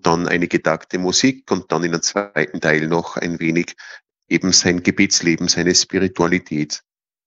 dann eine gedachte Musik und dann in einem zweiten Teil noch ein wenig eben sein Gebetsleben, seine Spiritualität.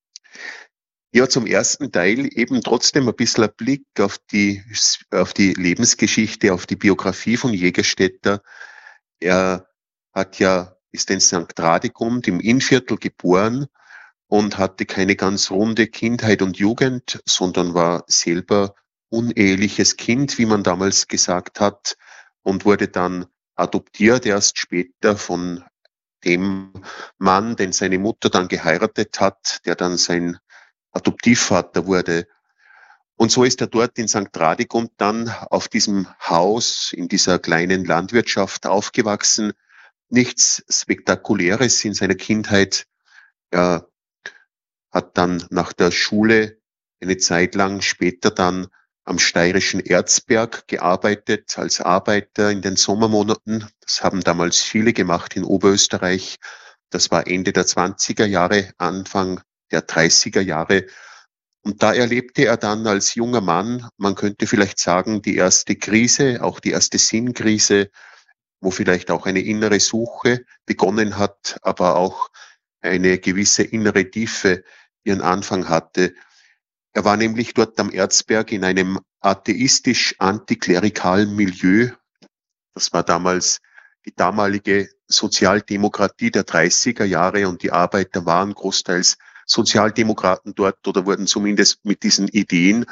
Ja, zum ersten Teil eben trotzdem ein bisschen ein Blick auf die Lebensgeschichte, auf die Biografie von Jägerstätter. Er ist in St. Radegund im Innviertel geboren und hatte keine ganz runde Kindheit und Jugend, sondern war selber uneheliches Kind, wie man damals gesagt hat, und wurde dann adoptiert erst später von dem Mann, den seine Mutter dann geheiratet hat, der dann sein Adoptivvater wurde. Und so ist er dort in St. Radegund dann auf diesem Haus, in dieser kleinen Landwirtschaft aufgewachsen. Nichts Spektakuläres in seiner Kindheit. Er hat dann nach der Schule eine Zeit lang später dann am steirischen Erzberg gearbeitet als Arbeiter in den Sommermonaten. Das haben damals viele gemacht in Oberösterreich. Das war Ende der 20er Jahre, Anfang der 30er Jahre. Und da erlebte er dann als junger Mann, man könnte vielleicht sagen, die erste Krise, auch die erste Sinnkrise, wo vielleicht auch eine innere Suche begonnen hat, aber auch eine gewisse innere Tiefe ihren Anfang hatte. Er war nämlich dort am Erzberg in einem atheistisch-antiklerikalen Milieu. Das war damals die damalige Sozialdemokratie der 30er Jahre und die Arbeiter waren großteils Sozialdemokraten dort oder wurden zumindest mit diesen Ideen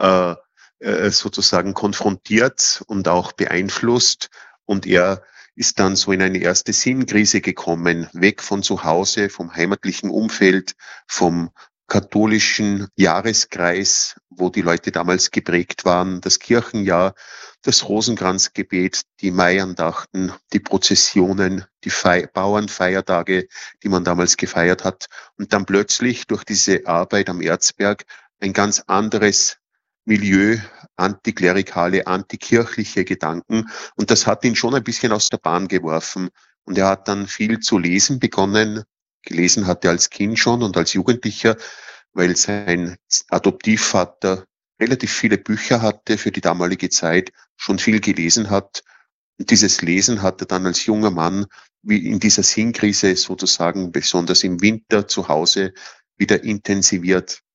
sozusagen konfrontiert und auch beeinflusst. Und er ist dann so in eine erste Sinnkrise gekommen, weg von zu Hause, vom heimatlichen Umfeld, vom katholischen Jahreskreis, wo die Leute damals geprägt waren, das Kirchenjahr, das Rosenkranzgebet, die Maiandachten, die Prozessionen, die Bauernfeiertage, die man damals gefeiert hat. Und dann plötzlich durch diese Arbeit am Erzberg ein ganz anderes Milieu, antiklerikale, antikirchliche Gedanken. Und das hat ihn schon ein bisschen aus der Bahn geworfen. Und er hat dann viel zu lesen begonnen. Gelesen hat er als Kind schon und als Jugendlicher, weil sein Adoptivvater relativ viele Bücher hatte für die damalige Zeit, schon viel gelesen hat. Und dieses Lesen hat er dann als junger Mann, wie in dieser Sinnkrise sozusagen, besonders im Winter zu Hause, wieder intensiviert.